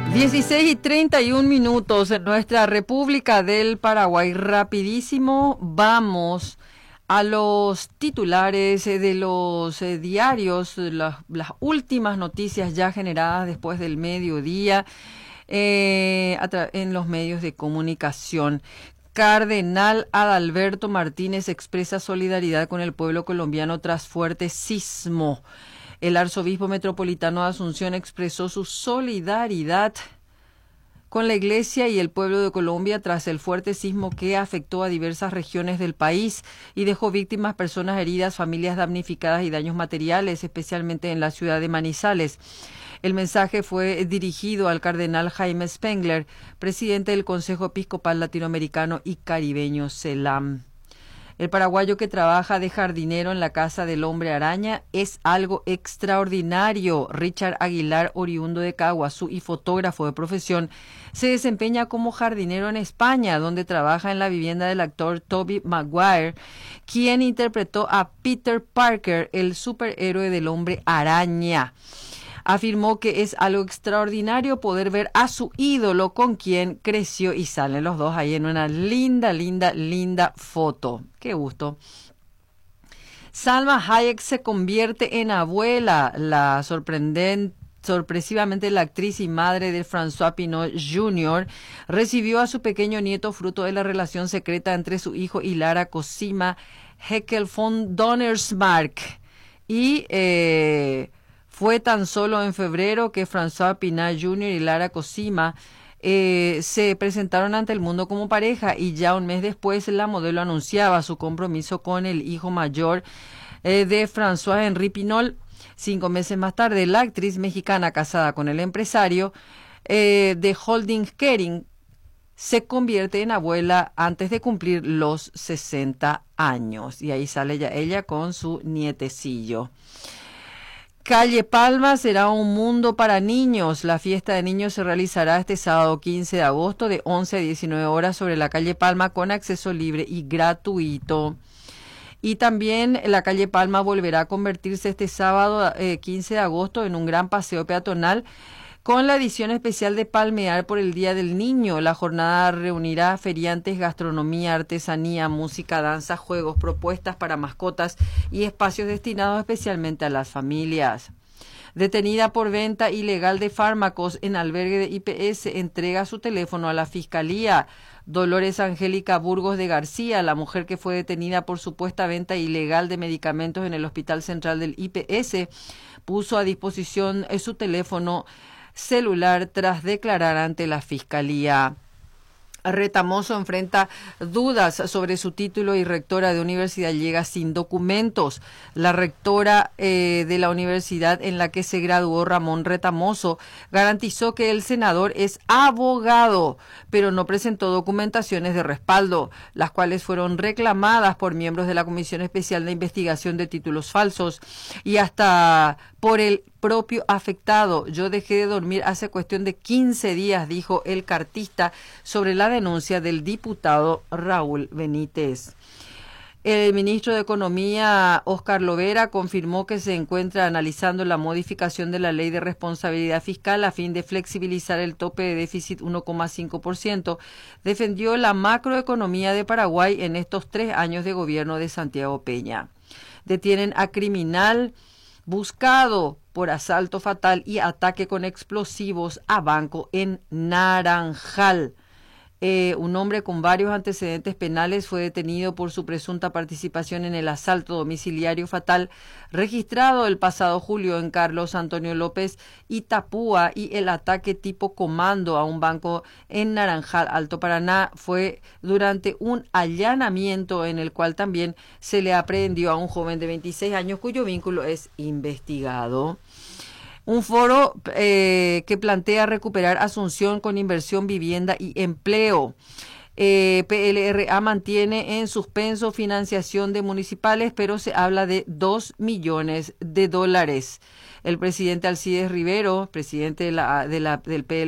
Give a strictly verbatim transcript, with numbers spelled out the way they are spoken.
dieciséis y treinta y un minutos en nuestra República del Paraguay. Rapidísimo, vamos a los titulares de los eh, diarios, las, las últimas noticias ya generadas después del mediodía eh, en los medios de comunicación. Cardenal Adalberto Martínez expresa solidaridad con el pueblo colombiano tras fuerte sismo. El arzobispo metropolitano de Asunción expresó su solidaridad con la Iglesia y el pueblo de Colombia tras el fuerte sismo que afectó a diversas regiones del país y dejó víctimas, personas heridas, familias damnificadas y daños materiales, especialmente en la ciudad de Manizales. El mensaje fue dirigido al cardenal Jaime Spengler, presidente del Consejo Episcopal Latinoamericano y Caribeño, CELAM. El paraguayo que trabaja de jardinero en la Casa del Hombre Araña es algo extraordinario. Richard Aguilar, oriundo de Caguazú y fotógrafo de profesión, se desempeña como jardinero en España, donde trabaja en la vivienda del actor Tobey Maguire, quien interpretó a Peter Parker, el superhéroe del Hombre Araña. Afirmó que es algo extraordinario poder ver a su ídolo con quien creció y salen los dos ahí en una linda, linda, linda foto. Qué gusto. Salma Hayek se convierte en abuela. La sorprendente Sorpresivamente, la actriz y madre de François Pinault junior recibió a su pequeño nieto fruto de la relación secreta entre su hijo y Lara Cosima Heckel von Donnersmarck. Y eh, fue tan solo en febrero que François Pinault junior y Lara Cosima eh, se presentaron ante el mundo como pareja, y ya un mes después la modelo anunciaba su compromiso con el hijo mayor eh, de François-Henri Pinault. Cinco meses más tarde, la actriz mexicana casada con el empresario eh, de Holding Kering se convierte en abuela antes de cumplir los sesenta años. Y ahí sale ya ella con su nietecillo. Calle Palma será un mundo para niños. La fiesta de niños se realizará este sábado quince de agosto de once a diecinueve horas sobre la calle Palma con acceso libre y gratuito. Y también la calle Palma volverá a convertirse este sábado eh, quince de agosto en un gran paseo peatonal con la edición especial de Palmear por el Día del Niño. La jornada reunirá feriantes, gastronomía, artesanía, música, danza, juegos, propuestas para mascotas y espacios destinados especialmente a las familias. Detenida por venta ilegal de fármacos en albergue de I P S, entrega su teléfono a la Fiscalía. Dolores Angélica Burgos de García, la mujer que fue detenida por supuesta venta ilegal de medicamentos en el Hospital Central del I P S, puso a disposición su teléfono celular tras declarar ante la Fiscalía. Retamoso enfrenta dudas sobre su título y rectora de universidad llega sin documentos. La rectora eh, de la universidad en la que se graduó, Ramón Retamoso, garantizó que el senador es abogado, pero no presentó documentaciones de respaldo, las cuales fueron reclamadas por miembros de la Comisión Especial de Investigación de Títulos Falsos y hasta por el propio afectado. Yo dejé de dormir hace cuestión de quince días, dijo el cartista sobre la denuncia del diputado Raúl Benítez. El ministro de Economía, Óscar Lovera, confirmó que se encuentra analizando la modificación de la Ley de Responsabilidad Fiscal a fin de flexibilizar el tope de déficit uno coma cinco por ciento. Defendió la macroeconomía de Paraguay en estos tres años de gobierno de Santiago Peña. Detienen a criminal buscado por asalto fatal y ataque con explosivos a banco en Naranjal. Eh, un hombre con varios antecedentes penales fue detenido por su presunta participación en el asalto domiciliario fatal registrado el pasado julio en Carlos Antonio López y Tapúa, y el ataque tipo comando a un banco en Naranjal, Alto Paraná, fue durante un allanamiento en el cual también se le aprehendió a un joven de veintiséis años cuyo vínculo es investigado. Un foro eh, que plantea recuperar Asunción con inversión, vivienda y empleo. Eh, P L R A mantiene en suspenso financiación de municipales, pero se habla de dos millones de dólares. El presidente Alcides Rivero, presidente de la, de la, del P L R A,